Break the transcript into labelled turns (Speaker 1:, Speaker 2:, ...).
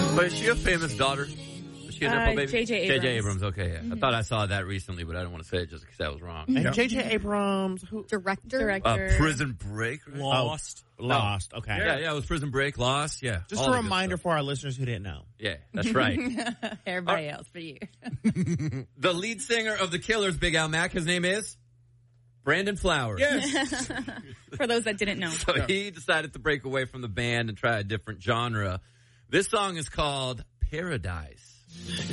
Speaker 1: But is she a famous daughter? Is she a Nepo baby?
Speaker 2: J.J. Abrams.
Speaker 1: J.J. Abrams, okay, yeah. I thought I saw that recently, but I don't want to say it just because I was wrong.
Speaker 3: And J.J. Abrams, who?
Speaker 2: Director.
Speaker 1: Prison Break? Right?
Speaker 4: Lost.
Speaker 3: Lost, okay.
Speaker 1: Yeah, it was Prison Break, Lost, yeah.
Speaker 3: Just a reminder for our listeners who didn't know.
Speaker 1: Yeah, that's right.
Speaker 5: Everybody else for you.
Speaker 1: The lead singer of The Killers, Big Al Mack, his name is Brandon Flowers.
Speaker 4: Yes.
Speaker 2: For those that didn't know.
Speaker 1: So he decided to break away from the band and try a different genre. This song is called Paradise.